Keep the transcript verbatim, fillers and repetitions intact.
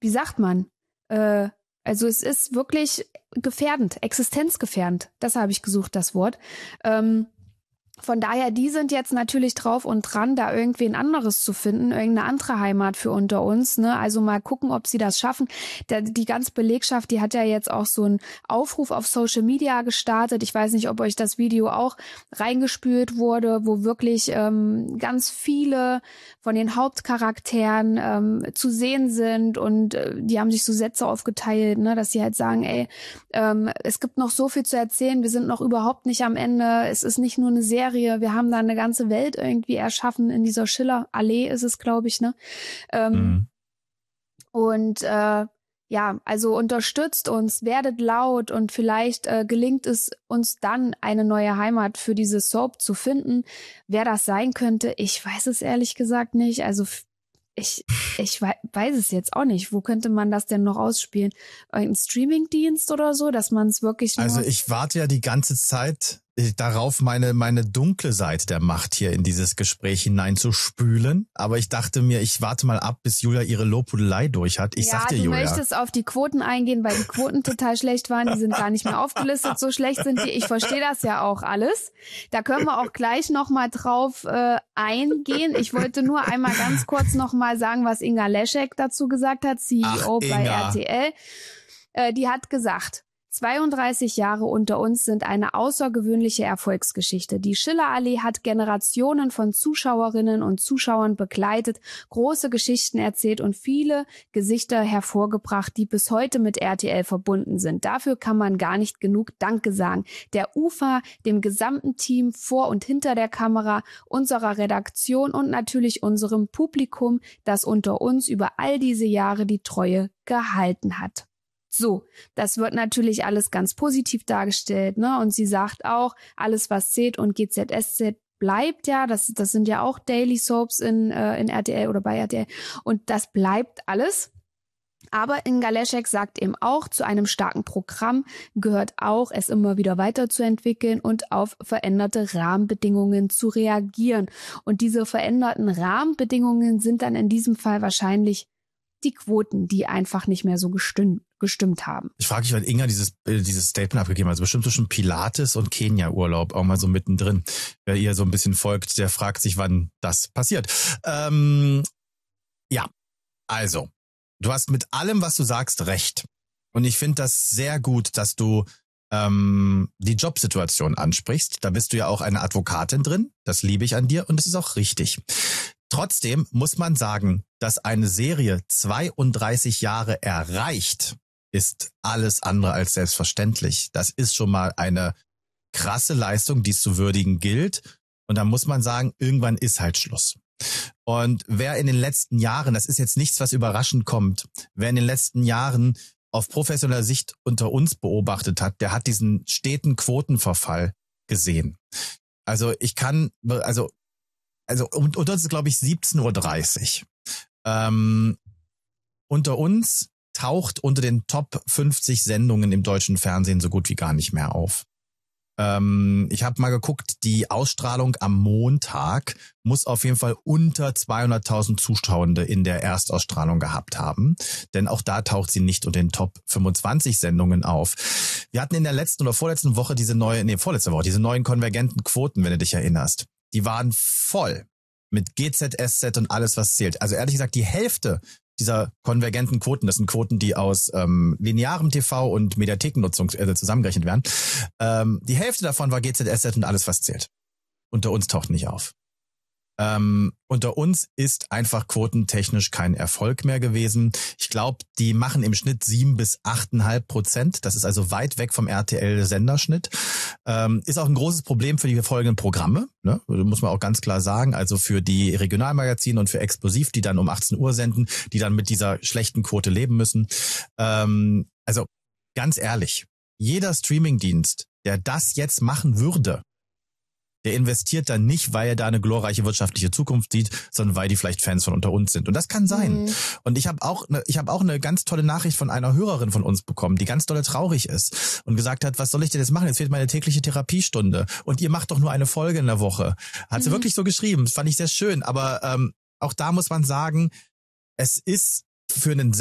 wie sagt man, äh, also es ist wirklich gefährdend, existenzgefährdend. Das habe ich gesucht, das Wort. Ähm, Von daher, die sind jetzt natürlich drauf und dran, da irgendwie ein anderes zu finden, irgendeine andere Heimat für unter uns, ne? Also mal gucken, ob sie das schaffen. Der, die ganze Belegschaft, die hat ja jetzt auch so einen Aufruf auf Social Media gestartet. Ich weiß nicht, ob euch das Video auch reingespült wurde, wo wirklich ähm, ganz viele von den Hauptcharakteren ähm, zu sehen sind und äh, die haben sich so Sätze aufgeteilt, ne, dass sie halt sagen, ey, ähm, es gibt noch so viel zu erzählen, wir sind noch überhaupt nicht am Ende, es ist nicht nur eine Serie, wir haben da eine ganze Welt irgendwie erschaffen, in dieser Schiller-Allee ist es, glaube ich, ne? Ähm, mhm. Und äh, ja, also unterstützt uns, werdet laut und vielleicht äh, gelingt es uns dann, eine neue Heimat für diese Soap zu finden. Wer das sein könnte, ich weiß es ehrlich gesagt nicht. Also ich ich weiß es jetzt auch nicht. Wo könnte man das denn noch ausspielen? Ein Streamingdienst oder so, dass man es wirklich nur... Also ich warte ja die ganze Zeit darauf, meine meine dunkle Seite der Macht hier in dieses Gespräch hineinzuspülen. Aber ich dachte mir, ich warte mal ab, bis Julia ihre Lobhudelei durch hat. Ich ja, sag dir, du Julia. möchtest auf die Quoten eingehen, weil die Quoten total schlecht waren. Die sind gar nicht mehr aufgelistet. So schlecht sind die. Ich verstehe das ja auch alles. Da können wir auch gleich noch mal drauf äh, eingehen. Ich wollte nur einmal ganz kurz noch mal sagen, was Inga Leschek dazu gesagt hat, C E O Ach, bei R T L. Äh, die hat gesagt: zweiunddreißig Jahre unter uns sind eine außergewöhnliche Erfolgsgeschichte. Die Schiller-Allee hat Generationen von Zuschauerinnen und Zuschauern begleitet, große Geschichten erzählt und viele Gesichter hervorgebracht, die bis heute mit R T L verbunden sind. Dafür kann man gar nicht genug Danke sagen. Der U F A, dem gesamten Team vor und hinter der Kamera, unserer Redaktion und natürlich unserem Publikum, das unter uns über all diese Jahre die Treue gehalten hat. So, das wird natürlich alles ganz positiv dargestellt, ne? Und sie sagt auch, alles was zählt und G Z S Z bleibt ja, das das sind ja auch Daily Soaps in äh, in R T L oder bei R T L und das bleibt alles. Aber Inga Leschek sagt eben auch, zu einem starken Programm gehört auch, es immer wieder weiterzuentwickeln und auf veränderte Rahmenbedingungen zu reagieren. Und diese veränderten Rahmenbedingungen sind dann in diesem Fall wahrscheinlich die Quoten, die einfach nicht mehr so gestimmt, gestimmt haben. Ich frage mich, weil Inga dieses äh, dieses Statement abgegeben hat, also bestimmt zwischen Pilates und Kenia-Urlaub auch mal so mittendrin. Wer ihr so ein bisschen folgt, der fragt sich, wann das passiert. Ähm, ja, also, du hast mit allem, was du sagst, recht. Und ich finde das sehr gut, dass du ähm, die Jobsituation ansprichst. Da bist du ja auch eine Advokatin drin. Das liebe ich an dir und es ist auch richtig. Trotzdem muss man sagen, dass eine Serie zweiunddreißig Jahre erreicht, ist alles andere als selbstverständlich. Das ist schon mal eine krasse Leistung, die es zu würdigen gilt. Und da muss man sagen, irgendwann ist halt Schluss. Und wer in den letzten Jahren, das ist jetzt nichts, was überraschend kommt, wer in den letzten Jahren auf professioneller Sicht unter uns beobachtet hat, der hat diesen steten Quotenverfall gesehen. Also ich kann, also Also und, und das ist, glaube ich, siebzehn Uhr dreißig. Ähm, unter uns taucht unter den Top fünfzig Sendungen im deutschen Fernsehen so gut wie gar nicht mehr auf. Ähm, ich habe mal geguckt, die Ausstrahlung am Montag muss auf jeden Fall unter zweihunderttausend Zuschauende in der Erstausstrahlung gehabt haben. Denn auch da taucht sie nicht unter den Top fünfundzwanzig Sendungen auf. Wir hatten in der letzten oder vorletzten Woche diese neue, nee, vorletzte Woche, diese neuen konvergenten Quoten, wenn du dich erinnerst. Die waren voll mit G Z S Z und alles, was zählt. Also ehrlich gesagt, die Hälfte dieser konvergenten Quoten, das sind Quoten, die aus ähm, linearem T V und Mediathekennutzung äh, zusammengerechnet werden, ähm, die Hälfte davon war G Z S Z und alles, was zählt. Unter uns taucht nicht auf. Ähm, unter uns ist einfach quotentechnisch kein Erfolg mehr gewesen. Ich glaube, die machen im Schnitt sieben bis achteinhalb Prozent. Das ist also weit weg vom R T L-Senderschnitt. Ähm, ist auch ein großes Problem für die folgenden Programme, ne? Muss man auch ganz klar sagen. Also für die Regionalmagazine und für Explosiv, die dann um achtzehn Uhr senden, die dann mit dieser schlechten Quote leben müssen. Ähm, also ganz ehrlich, jeder Streamingdienst, der das jetzt machen würde, der investiert da nicht, weil er da eine glorreiche wirtschaftliche Zukunft sieht, sondern weil die vielleicht Fans von unter uns sind. Und das kann sein. Mhm. Und ich habe auch ne, ich habe auch eine ganz tolle Nachricht von einer Hörerin von uns bekommen, die ganz dolle traurig ist und gesagt hat, was soll ich denn jetzt machen? Jetzt fehlt meine tägliche Therapiestunde. Und ihr macht doch nur eine Folge in der Woche. Hat mhm. sie wirklich so geschrieben. Das fand ich sehr schön. Aber ähm, auch da muss man sagen, es ist für einen